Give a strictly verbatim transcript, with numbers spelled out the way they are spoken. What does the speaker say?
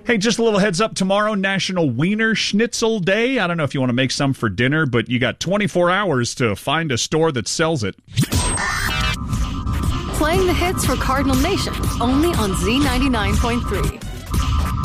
Hey, just a little heads up. Tomorrow, National Wiener Schnitzel Day. I don't know if you want to make some for dinner, but you got twenty-four hours to find a store that sells it. Playing the hits for Cardinal Nation, only on Z ninety-nine point three.